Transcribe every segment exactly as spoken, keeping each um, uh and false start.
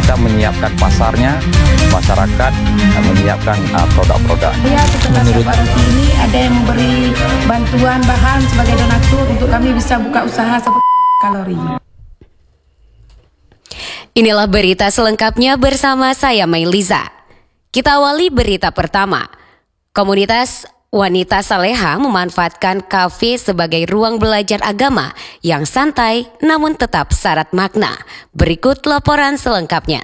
kita menyiapkan pasarnya, masyarakat menyiapkan uh, produk-produk. Ya, setelah Menurut ini ada yang memberi bantuan bahan sebagai donatur untuk kami bisa buka usaha seperti kalori. Inilah berita selengkapnya bersama saya Mailiza. Kita awali berita pertama. Komunitas Wanita Saleha memanfaatkan kafe sebagai ruang belajar agama yang santai namun tetap syarat makna. Berikut laporan selengkapnya.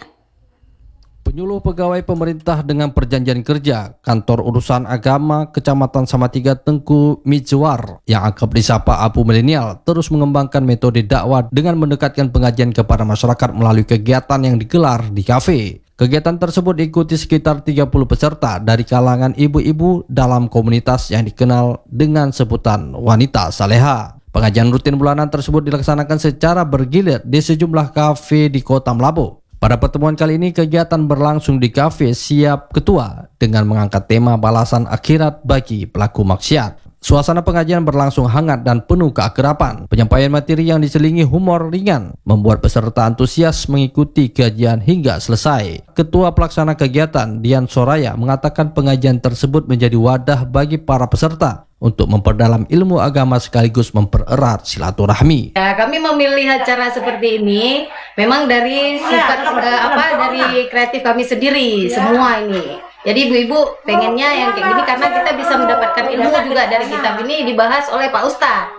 Penyuluh pegawai pemerintah dengan perjanjian kerja Kantor Urusan Agama Kecamatan Salatiga Tengku Mijwar yang akrab disapa Abu Milenial terus mengembangkan metode dakwah dengan mendekatkan pengajian kepada masyarakat melalui kegiatan yang digelar di kafe. Kegiatan tersebut diikuti sekitar tiga puluh peserta dari kalangan ibu-ibu dalam komunitas yang dikenal dengan sebutan Wanita Saleha. Pengajian rutin bulanan tersebut dilaksanakan secara bergilir di sejumlah kafe di Kota Melabu. Pada pertemuan kali ini kegiatan berlangsung di kafe Siap Ketua dengan mengangkat tema balasan akhirat bagi pelaku maksiat. Suasana pengajian berlangsung hangat dan penuh keakraban. Penyampaian materi yang diselingi humor ringan membuat peserta antusias mengikuti kajian hingga selesai. Ketua pelaksana kegiatan Dian Soraya mengatakan pengajian tersebut menjadi wadah bagi para peserta untuk memperdalam ilmu agama sekaligus mempererat silaturahmi. Ya, kami memilih acara seperti ini memang dari sifat uh, apa dari kreatif kami sendiri semua ini. Jadi ibu-ibu pengennya yang kayak gini karena kita bisa mendapatkan ilmu juga dari kitab ini dibahas oleh Pak Ustadz.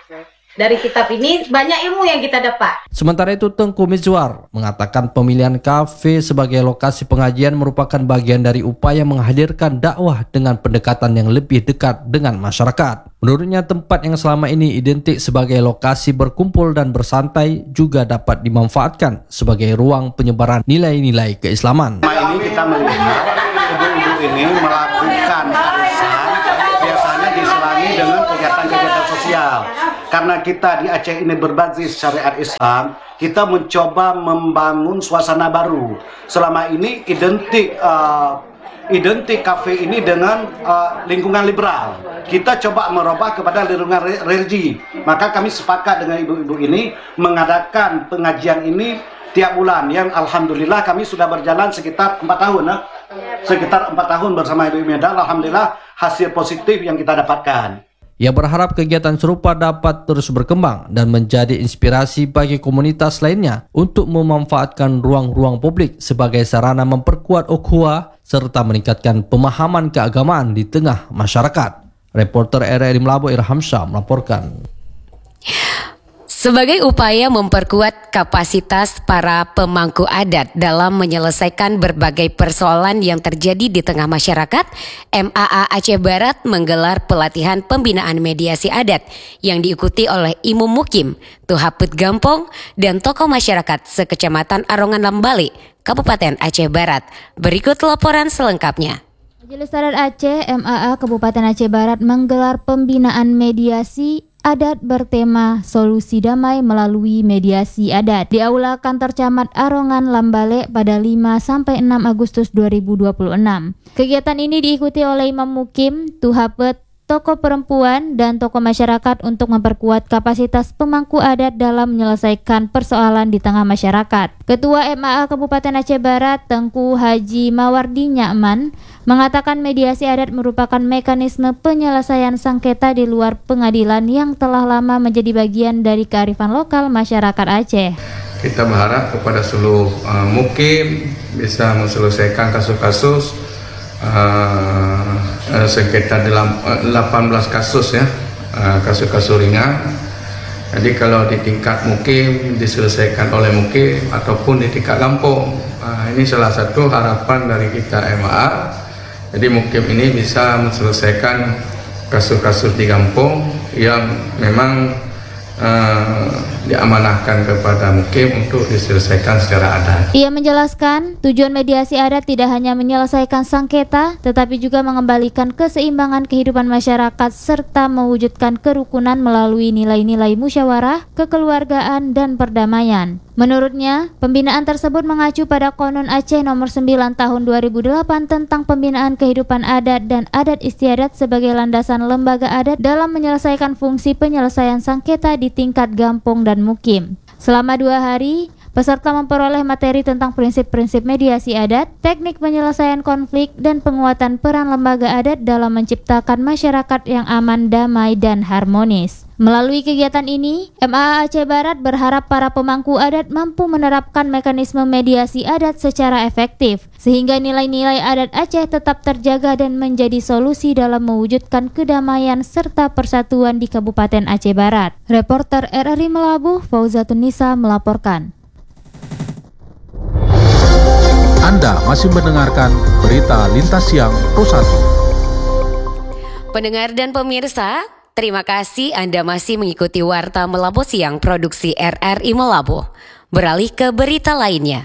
Dari kitab ini banyak ilmu yang kita dapat. Sementara itu Tengku Mijwar mengatakan pemilihan kafe sebagai lokasi pengajian merupakan bagian dari upaya menghadirkan dakwah dengan pendekatan yang lebih dekat dengan masyarakat. Menurutnya tempat yang selama ini identik sebagai lokasi berkumpul dan bersantai juga dapat dimanfaatkan sebagai ruang penyebaran nilai-nilai keislaman. Nah, ini kita melihat ibu-ibu ini melakukan arisan biasanya diselangi dengan kegiatan-kegiatan sosial. Karena kita di Aceh ini berbasis syariat Islam, kita mencoba membangun suasana baru. Selama ini identik uh, identik kafe ini dengan uh, lingkungan liberal. Kita coba merubah kepada lingkungan religi. Maka kami sepakat dengan ibu-ibu ini mengadakan pengajian ini tiap bulan. Yang alhamdulillah kami sudah berjalan sekitar empat tahun. Nah? Sekitar empat tahun bersama Ibu Meda. Alhamdulillah hasil positif yang kita dapatkan. Ia berharap kegiatan serupa dapat terus berkembang dan menjadi inspirasi bagi komunitas lainnya untuk memanfaatkan ruang-ruang publik sebagai sarana memperkuat ukhuwah serta meningkatkan pemahaman keagamaan di tengah masyarakat. Reporter R R I Melabu Irham Syah melaporkan. Sebagai upaya memperkuat kapasitas para pemangku adat dalam menyelesaikan berbagai persoalan yang terjadi di tengah masyarakat, M A A Aceh Barat menggelar pelatihan pembinaan mediasi adat yang diikuti oleh Imam Mukim, Tuhaput Gampong, dan tokoh masyarakat sekecamatan Arongan Lambale, Kabupaten Aceh Barat. Berikut laporan selengkapnya. Majelis Adat Aceh M A A Kabupaten Aceh Barat menggelar pembinaan mediasi adat bertema Solusi Damai melalui Mediasi Adat di Aula Kantor Camat Arongan Lambale pada lima sampai enam Agustus dua ribu dua puluh enam. Kegiatan ini diikuti oleh Imam Mukim, Tuhapet, tokoh perempuan, dan tokoh masyarakat untuk memperkuat kapasitas pemangku adat dalam menyelesaikan persoalan di tengah masyarakat. Ketua M A A Kabupaten Aceh Barat, Tengku Haji Mawardi Nyakman, mengatakan mediasi adat merupakan mekanisme penyelesaian sengketa di luar pengadilan yang telah lama menjadi bagian dari kearifan lokal masyarakat Aceh. Kita berharap kepada seluruh uh, mukim bisa menyelesaikan kasus-kasus uh, uh, sengketa dalam uh, delapan belas kasus ya, uh, kasus-kasus ringan. Jadi kalau di tingkat mukim diselesaikan oleh mukim ataupun di tingkat kampung, uh, ini salah satu harapan dari kita M A A. Jadi mukim ini bisa menyelesaikan kasus-kasus di kampung yang memang uh, diamanahkan kepada mukim untuk diselesaikan secara adat. Ia menjelaskan tujuan mediasi adat tidak hanya menyelesaikan sengketa, tetapi juga mengembalikan keseimbangan kehidupan masyarakat serta mewujudkan kerukunan melalui nilai-nilai musyawarah, kekeluargaan, dan perdamaian. Menurutnya, pembinaan tersebut mengacu pada Konun Aceh nomor sembilan tahun dua ribu delapan tentang pembinaan kehidupan adat dan adat istiadat sebagai landasan lembaga adat dalam menyelesaikan fungsi penyelesaian sengketa di tingkat gampong dan mukim. Selama dua hari, Peserta memperoleh materi tentang prinsip-prinsip mediasi adat, teknik penyelesaian konflik, dan penguatan peran lembaga adat dalam menciptakan masyarakat yang aman, damai, dan harmonis. Melalui kegiatan ini, M A A Aceh Barat berharap para pemangku adat mampu menerapkan mekanisme mediasi adat secara efektif, sehingga nilai-nilai adat Aceh tetap terjaga dan menjadi solusi dalam mewujudkan kedamaian serta persatuan di Kabupaten Aceh Barat. Reporter R R I Melabuh, Fauzatun Nisa melaporkan. Anda masih mendengarkan berita Lintas Siang Pro satu. Pendengar dan pemirsa, terima kasih Anda masih mengikuti Warta Melabuh Siang Produksi R R I Melabuh. Beralih ke berita lainnya.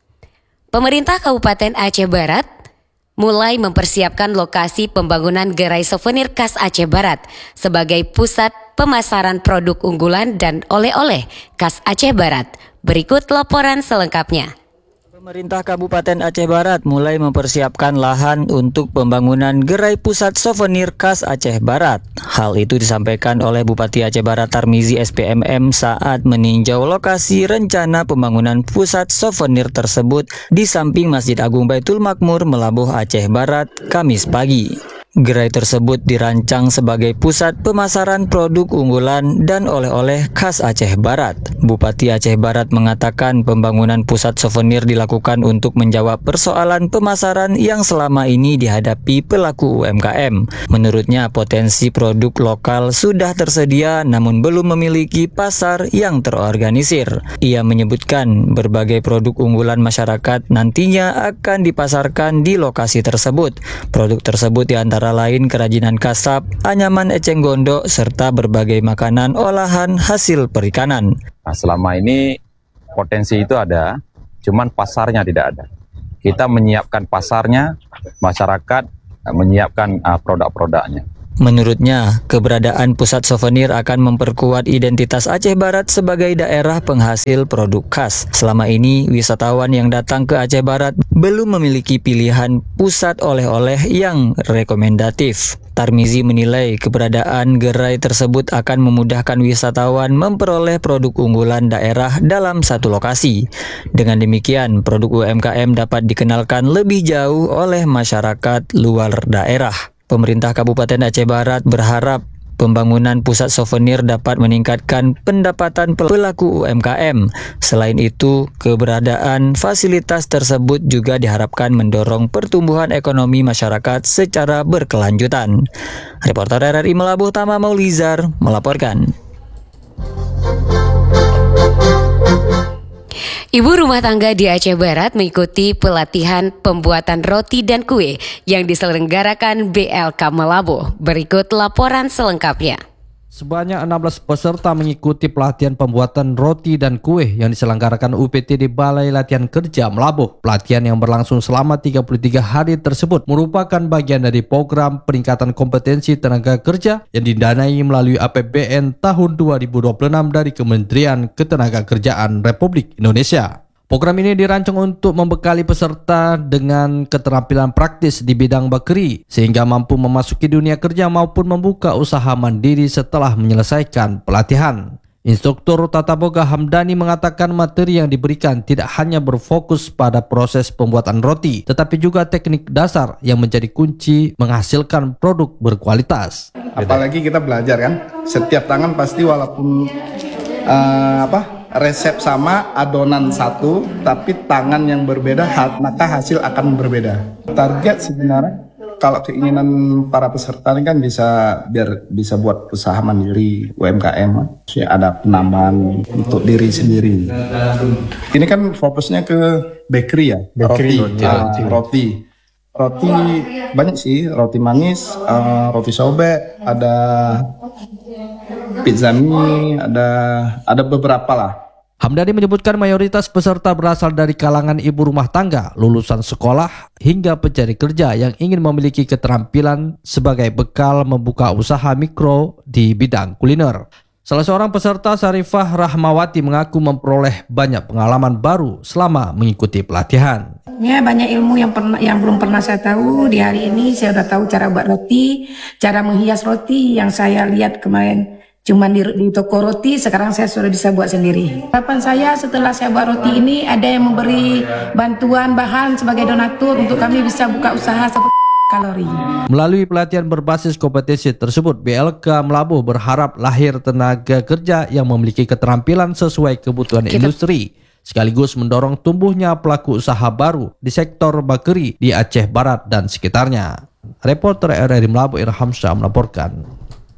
Pemerintah Kabupaten Aceh Barat mulai mempersiapkan lokasi pembangunan gerai souvenir khas Aceh Barat sebagai pusat pemasaran produk unggulan dan oleh-oleh khas Aceh Barat. Berikut laporan selengkapnya. Pemerintah Kabupaten Aceh Barat mulai mempersiapkan lahan untuk pembangunan gerai pusat souvenir khas Aceh Barat. Hal itu disampaikan oleh Bupati Aceh Barat Tarmizi S P M M saat meninjau lokasi rencana pembangunan pusat souvenir tersebut di samping Masjid Agung Baitul Makmur, Melabuh, Aceh Barat, Kamis pagi. Gerai tersebut dirancang sebagai pusat pemasaran produk unggulan dan oleh-oleh khas Aceh Barat. Bupati Aceh Barat mengatakan pembangunan pusat souvenir dilakukan untuk menjawab persoalan pemasaran yang selama ini dihadapi pelaku U M K M. Menurutnya, potensi produk lokal sudah tersedia namun belum memiliki pasar yang terorganisir. Ia menyebutkan berbagai produk unggulan masyarakat nantinya akan dipasarkan di lokasi tersebut. Produk tersebut diantara lain kerajinan kasab, anyaman eceng gondok, serta berbagai makanan olahan hasil perikanan. Nah, selama ini potensi itu ada, cuman pasarnya tidak ada. Kita menyiapkan pasarnya, masyarakat menyiapkan uh, produk-produknya. Menurutnya, keberadaan pusat souvenir akan memperkuat identitas Aceh Barat sebagai daerah penghasil produk khas. Selama ini, wisatawan yang datang ke Aceh Barat belum memiliki pilihan pusat oleh-oleh yang rekomendatif. Tarmizi menilai keberadaan gerai tersebut akan memudahkan wisatawan memperoleh produk unggulan daerah dalam satu lokasi. Dengan demikian, produk U M K M dapat dikenalkan lebih jauh oleh masyarakat luar daerah. Pemerintah Kabupaten Aceh Barat berharap pembangunan pusat souvenir dapat meningkatkan pendapatan pelaku U M K M. Selain itu, keberadaan fasilitas tersebut juga diharapkan mendorong pertumbuhan ekonomi masyarakat secara berkelanjutan. Reporter R R I Melabuh Tama Maulizar melaporkan. Ibu rumah tangga di Aceh Barat mengikuti pelatihan pembuatan roti dan kue yang diselenggarakan B L K Melabuh. Berikut laporan selengkapnya. Sebanyak enam belas peserta mengikuti pelatihan pembuatan roti dan kue yang diselenggarakan U P T di Balai Latihan Kerja Melabuh. Pelatihan yang berlangsung selama tiga puluh tiga hari tersebut merupakan bagian dari program peningkatan kompetensi tenaga kerja yang didanai melalui A P B N tahun dua ribu dua puluh enam dari Kementerian Ketenagakerjaan Republik Indonesia. Program ini dirancang untuk membekali peserta dengan keterampilan praktis di bidang bakery sehingga mampu memasuki dunia kerja maupun membuka usaha mandiri setelah menyelesaikan pelatihan. Instruktur Tata Boga Hamdani mengatakan materi yang diberikan tidak hanya berfokus pada proses pembuatan roti, tetapi juga teknik dasar yang menjadi kunci menghasilkan produk berkualitas. Apalagi kita belajar kan, setiap tangan pasti walaupun uh, apa resep sama, adonan satu, tapi tangan yang berbeda, maka hasil akan berbeda. Target sebenarnya, kalau keinginan para peserta ini kan bisa biar bisa buat usaha mandiri U M K M, ya ada penambahan untuk diri sendiri. Ini kan fokusnya ke bakery ya, bakery, roti, uh, roti. roti. Roti banyak sih, roti manis, uh, roti sobek, ada pizza mie, ada ada beberapa lah. Hamdani menyebutkan mayoritas peserta berasal dari kalangan ibu rumah tangga, lulusan sekolah, hingga pencari kerja yang ingin memiliki keterampilan sebagai bekal membuka usaha mikro di bidang kuliner. Salah seorang peserta, Sarifah Rahmawati, mengaku memperoleh banyak pengalaman baru selama mengikuti pelatihan. Ya, banyak ilmu yang pernah yang belum pernah saya tahu. Di hari ini saya sudah tahu cara buat roti, cara menghias roti yang saya lihat kemarin Cuman di, di toko roti, sekarang saya sudah bisa buat sendiri. Harapan saya setelah saya buat roti ini ada yang memberi bantuan bahan sebagai donatur untuk kami bisa buka usaha seperti kalori. Melalui pelatihan berbasis kompetensi tersebut, B L K Melabuh berharap lahir tenaga kerja yang memiliki keterampilan sesuai kebutuhan Kita... industri, sekaligus mendorong tumbuhnya pelaku usaha baru di sektor bakeri di Aceh Barat dan sekitarnya. Reporter R R I Melabuh Irham Syah melaporkan.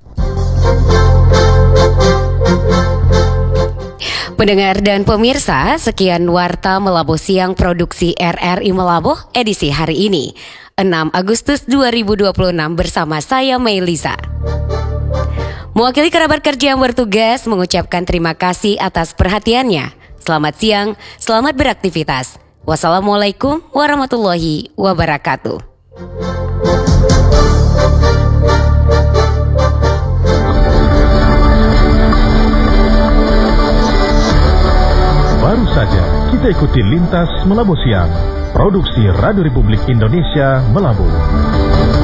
Pendengar dan pemirsa, sekian Warta Melabuh Siang Produksi R R I Melabuh edisi hari ini, enam Agustus dua ribu dua puluh enam bersama saya Melisa. Mewakili kerabat kerja yang bertugas mengucapkan terima kasih atas perhatiannya. Selamat siang, selamat beraktivitas. Wassalamualaikum warahmatullahi wabarakatuh. Baru saja kita ikuti Lintas Melabuh Siang, produksi Radio Republik Indonesia Melabuh.